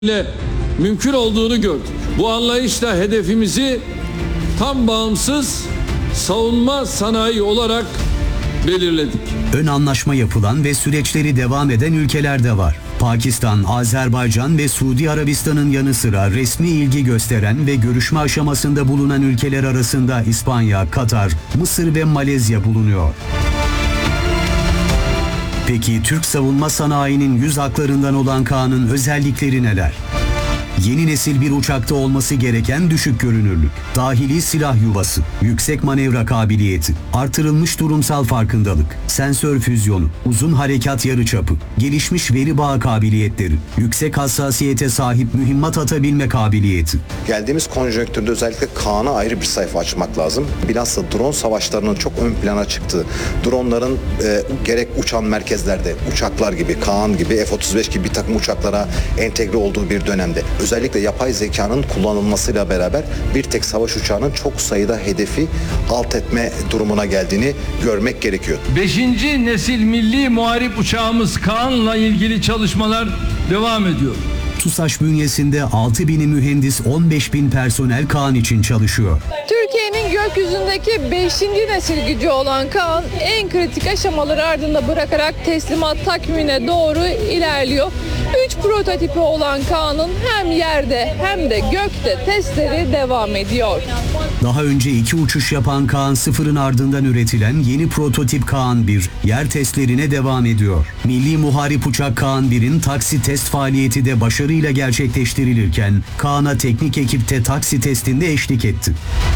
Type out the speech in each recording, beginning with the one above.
ile mümkün olduğunu gördük. Bu anlayışla hedefimizi tam bağımsız savunma sanayi olarak belirledik. Ön anlaşma yapılan ve süreçleri devam eden ülkeler de var. Pakistan, Azerbaycan ve Suudi Arabistan'ın yanı sıra resmi ilgi gösteren ve görüşme aşamasında bulunan ülkeler arasında İspanya, Katar, Mısır ve Malezya bulunuyor. Peki Türk savunma sanayinin yüz haklarından olan Kaan'ın özellikleri neler? Yeni nesil bir uçakta olması gereken düşük görünürlük, dahili silah yuvası, yüksek manevra kabiliyeti, artırılmış durumsal farkındalık, sensör füzyonu, uzun harekat yarıçapı, gelişmiş veri bağı kabiliyetleri, yüksek hassasiyete sahip mühimmat atabilme kabiliyeti. Geldiğimiz konjonktürde özellikle Kaan'a ayrı bir sayfa açmak lazım. Bilhassa drone savaşlarının çok ön plana çıktığı, dronların gerek uçan merkezlerde, uçaklar gibi, Kaan gibi, F-35 gibi bir takım uçaklara entegre olduğu bir dönemde, özellikle yapay zekanın kullanılmasıyla beraber bir tek savaş uçağının çok sayıda hedefi alt etme durumuna geldiğini görmek gerekiyor. 5. nesil milli muharip uçağımız Kaan'la ilgili çalışmalar devam ediyor. TUSAŞ bünyesinde 6.000 mühendis, 15.000 personel Kaan için çalışıyor. Türkiye'nin gökyüzündeki 5. nesil gücü olan Kaan en kritik aşamaları ardında bırakarak teslimat takvimine doğru ilerliyor. 3 prototipi olan Kaan'ın hem yerde hem de gökte testleri devam ediyor. Daha önce 2 uçuş yapan Kaan 0'ın ardından üretilen yeni prototip Kaan 1 yer testlerine devam ediyor. Milli Muharip Uçak Kaan 1'in taksi test faaliyeti de başarıyla gerçekleştirilirken Kaan'a teknik ekip de taksi testinde eşlik etti.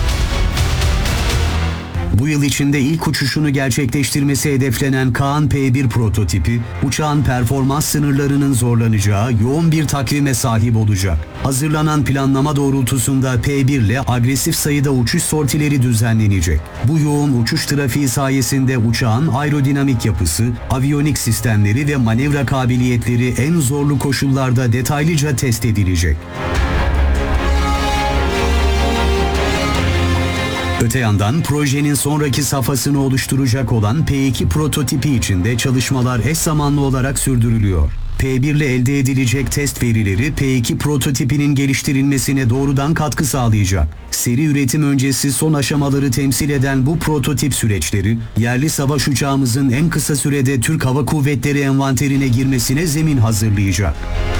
Bu yıl içinde ilk uçuşunu gerçekleştirmesi hedeflenen Kaan P1 prototipi, uçağın performans sınırlarının zorlanacağı yoğun bir takvime sahip olacak. Hazırlanan planlama doğrultusunda P1 ile agresif sayıda uçuş sortileri düzenlenecek. Bu yoğun uçuş trafiği sayesinde uçağın aerodinamik yapısı, aviyonik sistemleri ve manevra kabiliyetleri en zorlu koşullarda detaylıca test edilecek. Öte yandan projenin sonraki safhasını oluşturacak olan P2 prototipi için de çalışmalar eş zamanlı olarak sürdürülüyor. P1 ile elde edilecek test verileri P2 prototipinin geliştirilmesine doğrudan katkı sağlayacak. Seri üretim öncesi son aşamaları temsil eden bu prototip süreçleri, yerli savaş uçağımızın en kısa sürede Türk Hava Kuvvetleri envanterine girmesine zemin hazırlayacak.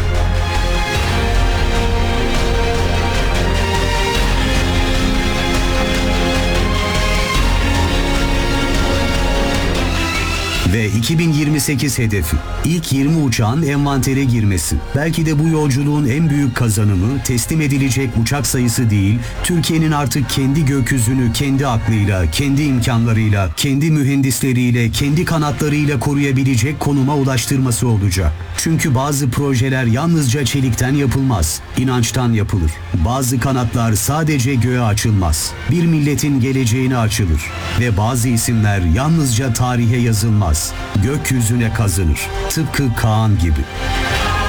Ve 2028 hedefi, ilk 20 uçağın envantere girmesi. Belki de bu yolculuğun en büyük kazanımı teslim edilecek uçak sayısı değil, Türkiye'nin artık kendi gökyüzünü kendi aklıyla, kendi imkanlarıyla, kendi mühendisleriyle, kendi kanatlarıyla koruyabilecek konuma ulaştırması olacak. Çünkü bazı projeler yalnızca çelikten yapılmaz, inançtan yapılır. Bazı kanatlar sadece göğe açılmaz, bir milletin geleceğine açılır. Ve bazı isimler yalnızca tarihe yazılmaz, gökyüzüne kazınır. Tıpkı Kaan gibi.